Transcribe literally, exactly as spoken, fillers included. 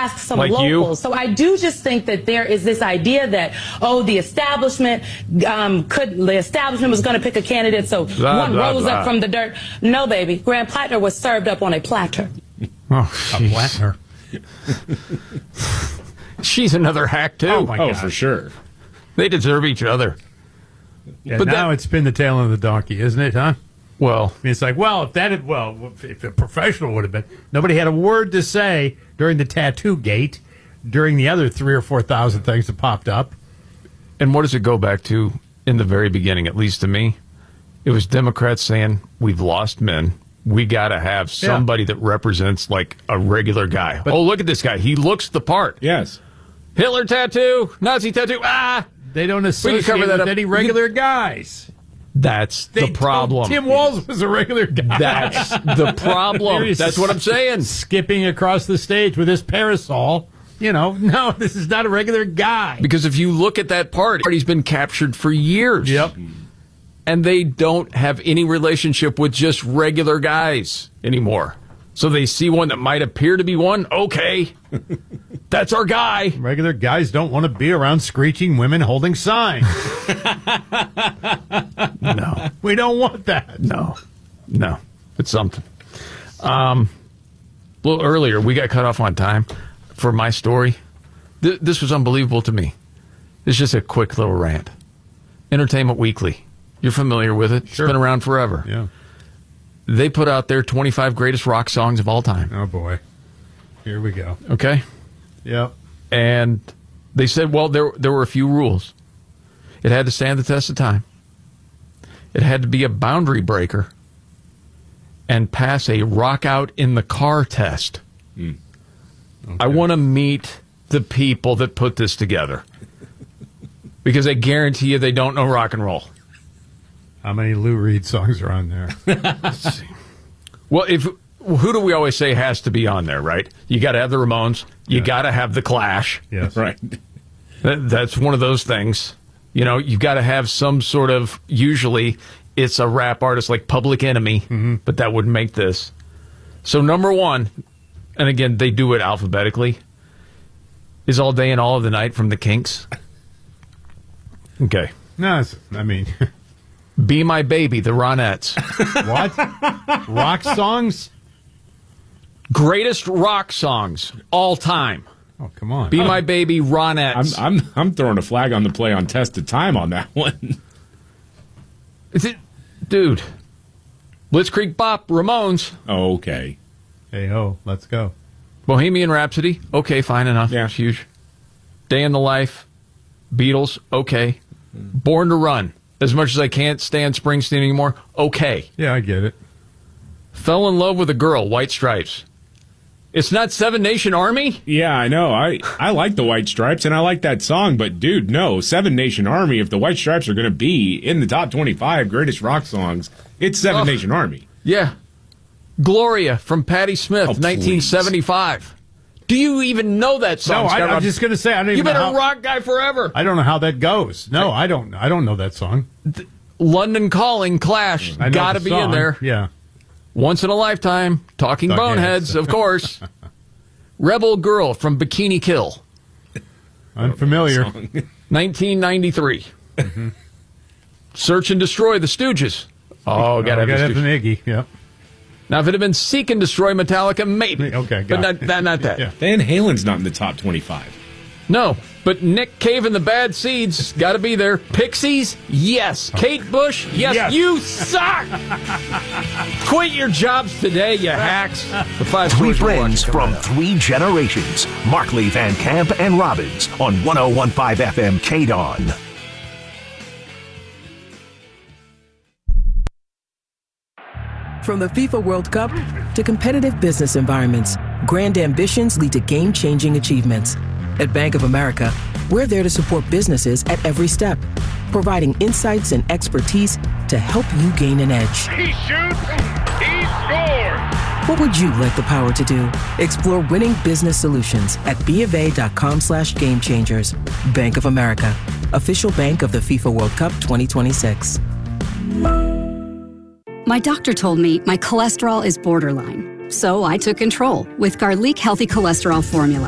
ask some Like locals. you? So I do just think that there is this idea that, oh, the establishment um, could, the establishment was going to pick a candidate, so Blah, one blah, rose blah. up from the dirt. No, baby. Graham Plattner was served up on a platter. Oh, A Plattner. She's another hack, too. Oh, my Oh, God. for sure. They deserve each other. Yeah, But now that- it's been the tail of the donkey, isn't it, huh? Well, I mean, it's like, well, if that had, well, if a professional would have been, nobody had a word to say during the tattoo gate, during the other three or four thousand things that popped up. and what does it go back to in the very beginning, at least to me? It was Democrats saying, we've lost men. We got to have somebody that represents like a regular guy. But- oh, look at this guy. He looks the part. Yes. Hitler tattoo, Nazi tattoo. Ah, They don't We associate can cover that with up. any regular guys. that's They the problem. told Tim Walz was a regular guy. That's the problem. He's That's what I'm saying. Skipping across the stage with his parasol. You know, no, this is not a regular guy. Because if you look at that party, he's been captured for years. Yep. And they don't have any relationship with just regular guys anymore. So they see one that might appear to be one. Okay, that's our guy. Regular guys don't want to be around screeching women holding signs. No, We don't want that. no, no. It's something. Um, a little earlier, we got cut off on time for my story. Th- this was unbelievable to me. It's just a quick little rant. Entertainment Weekly. You're familiar with it. Sure. It's been around forever. Yeah. They put out their twenty-five greatest rock songs of all time. Oh, boy. Here we go. Okay? Yep. And they said, well, there there were a few rules. It had to stand the test of time. It had to be a boundary breaker and pass a rock out in the car test. Mm. Okay. I want to meet the people that put this together. Because I guarantee you they don't know rock and roll. How many Lou Reed songs are on there? Well, if who do we always say has to be on there, right? You got to have the Ramones. You Yeah. got to have the Clash. Yes. Right. That, that's one of those things. You know, you've got to have some sort of, usually it's a rap artist like Public Enemy, Mm-hmm. but that wouldn't make this. So number one, and again, they do it alphabetically, is All Day and All of the Night from the Kinks. Okay. No, it's, I mean, Be My Baby, the Ronettes. what? Rock songs? Greatest rock songs all time. Oh, come on. Be My Baby, I'm, Ronettes. I'm I'm throwing a flag on the play on test of time on that one. Is it, dude, Blitzkrieg Bop, Ramones, Oh, okay. Hey, ho, let's go. Bohemian Rhapsody, okay, fine enough. Yeah. It's huge. Day in the Life, Beatles, okay. Born to Run, as much as I can't stand Springsteen anymore, okay. Yeah, I get it. Fell in Love with a Girl, White Stripes. It's not Seven Nation Army? Yeah, I know. I, I like the White Stripes, and I like that song, but, dude, no. Seven Nation Army, if the White Stripes are going to be in the top twenty-five greatest rock songs, it's Seven Ugh. Nation Army. Yeah. Gloria from Patti Smith, Oh, please. nineteen seventy-five. Do you even know that song? No, I, Scott? I'm just going to say, I don't You've even been know a how, rock guy forever. I don't know how that goes. No, I don't. I don't know that song. London Calling, Clash, I know gotta the be in song. there. Yeah. Once in a Lifetime, Talking Talking Boneheads, Heads. of course. Rebel Girl from Bikini Kill, Unfamiliar. nineteen ninety-three. Search and Destroy the Stooges. Oh, gotta Oh, have gotta the have an Stooges. Iggy. Yeah. Now, if it had been Seek and Destroy Metallica, maybe. Okay, but got not it. that. Not that. Yeah. Van Halen's not in the top twenty-five. No, but Nick Cave and the Bad Seeds got to be there. Pixies, yes. Kate Bush, yes. Yes. You suck. Quit your jobs today, you hacks. The five Three scores are friends watching from coming up. three generations. Markley, Van Camp, and Robbins on one oh one point five F M K D O N. From the FIFA World Cup to competitive business environments, grand ambitions lead to game-changing achievements. At Bank of America, we're there to support businesses at every step, providing insights and expertise to help you gain an edge. He shoots, he scores! What would you like the power to do? Explore winning business solutions at BofA.com slash game changers. Bank of America, official bank of the FIFA World Cup twenty twenty-six. My doctor told me my cholesterol is borderline, so I took control with Garlic Healthy Cholesterol Formula.